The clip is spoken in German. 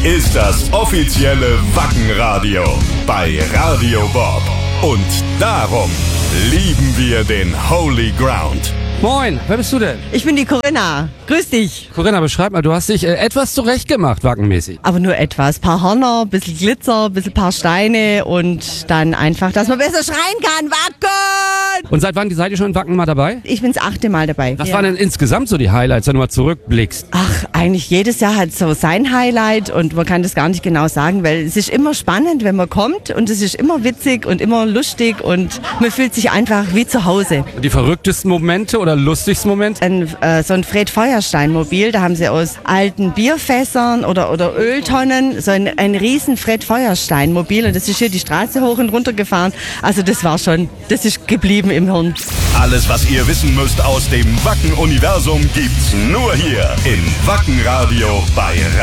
ist das offizielle Wackenradio bei Radio Bob. Und darum lieben wir den Holy Ground. Moin, wer bist du denn? Ich bin die Corinna. Grüß dich. Corinna, beschreib mal, du hast dich etwas zurechtgemacht, wackenmäßig. Aber nur etwas. Paar Hörner, bisschen Glitzer, bisschen paar Steine und dann einfach, dass man besser schreien kann. Wacken! Und seit wann seid ihr schon in Wacken mal dabei? Ich bin das 8. Mal dabei. Was waren denn insgesamt so die Highlights, wenn du mal zurückblickst? Ach, eigentlich jedes Jahr hat so sein Highlight und man kann das gar nicht genau sagen, weil es ist immer spannend, wenn man kommt und es ist immer witzig und immer lustig und man fühlt sich einfach wie zu Hause. Die verrücktesten Momente oder lustigsten Momente? So ein Fred-Feuerstein-Mobil, da haben sie aus alten Bierfässern oder Öltonnen so ein riesen Fred-Feuerstein-Mobil und das ist hier die Straße hoch und runter gefahren. Also das ist geblieben im Hirn. Alles, was ihr wissen müsst aus dem Wacken-Universum, gibt's nur hier im Wackenradio bei